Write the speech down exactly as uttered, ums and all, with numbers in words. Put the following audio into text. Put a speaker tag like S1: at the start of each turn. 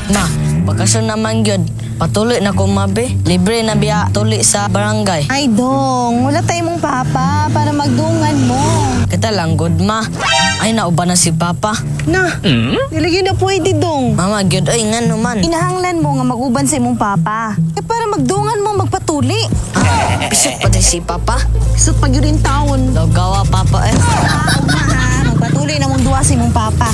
S1: Ma, bakasyon naman gyud. Patuloy na ko mabe. Libre na biya tuli sa barangay.
S2: Ay, dong. Wala tayo mong papa para magdungan mo.
S1: Kita lang good ma. Ay nauban na si Papa.
S2: Na, nilagyan na pwede, dong.
S1: Mama gyud ay ngano man.
S2: Inahanglan mo nga mag-uban sa imong papa. Eh, para magdungan mo magpatuli.
S1: Ah, bisik pati si Papa.
S2: Isot pag yun rin taon.
S1: Daw gawa Papa eh.
S2: Ah, og na ha. Magpatuli na mong duwa sa imong papa.